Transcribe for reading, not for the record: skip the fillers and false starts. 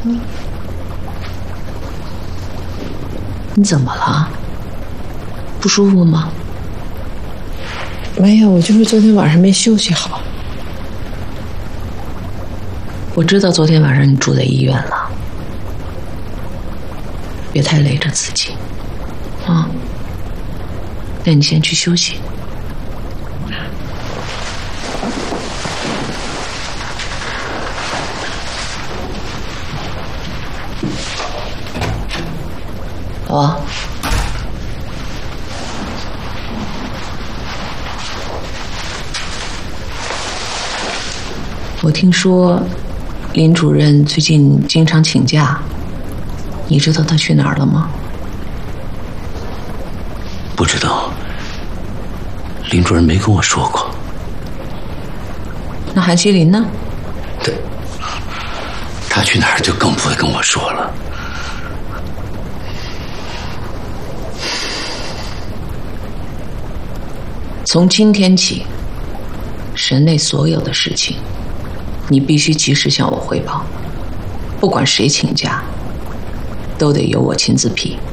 你怎么了？不舒服吗？ 没有，我就是昨天晚上没休息好。 我知道昨天晚上你住在医院了，别太累着自己，啊。那你先去休息。老王，我听说林主任最近经常请假，你知道他去哪儿了吗？ 不知道，林主任没跟我说过。 那韩希林呢？ 他去哪儿就更不会跟我说了。 从今天起，省内所有的事情，你必须及时向我汇报，不管谁请假，都得由我亲自批。